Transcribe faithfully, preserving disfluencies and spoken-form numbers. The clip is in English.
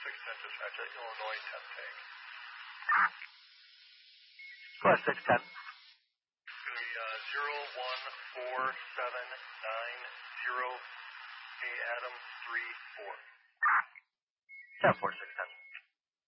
six ten dispatch at Illinois ten tank. Plus six ten. It's going to be uh, zero one four seven nine zero A Adam three four. Ten four six ten.